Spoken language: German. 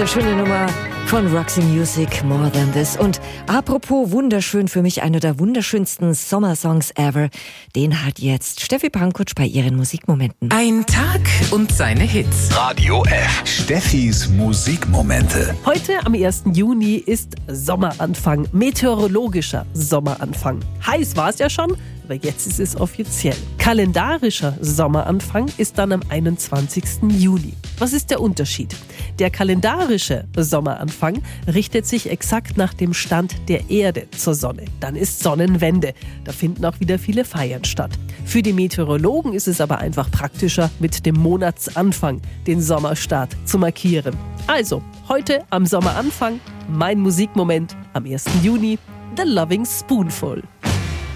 wunderschöne Nummer von Roxy Music, More Than This. Und apropos wunderschön, für mich einer der wunderschönsten Sommersongs ever, den hat jetzt Steffi Pankutsch bei ihren Musikmomenten. Ein Tag und seine Hits. Radio F. Steffis Musikmomente. Heute am 1. Juni ist Sommeranfang, meteorologischer Sommeranfang. Heiß war es ja schon, aber jetzt ist es offiziell. Kalendarischer Sommeranfang ist dann am 21. Juni. Was ist der Unterschied? Der kalendarische Sommeranfang richtet sich exakt nach dem Stand der Erde zur Sonne. Dann ist Sonnenwende. Da finden auch wieder viele Feiern statt. Für die Meteorologen ist es aber einfach praktischer, mit dem Monatsanfang den Sommerstart zu markieren. Also, heute am Sommeranfang, mein Musikmoment am 1. Juni, The Loving Spoonful.